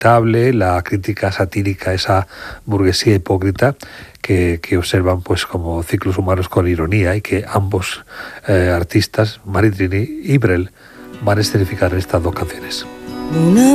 inevitable la crítica satírica a esa burguesía hipócrita que observan pues como ciclos humanos con ironía, y que ambos artistas, Maritrini y Brel, van a escenificar en estas dos canciones.